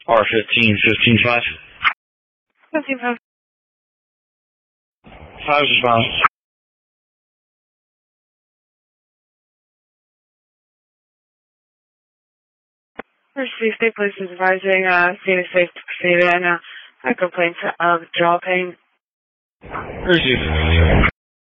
R15, 15-5. 15-5. 5 is response. First State Police is advising scene is safe to proceed and complaints of jaw pain. Received.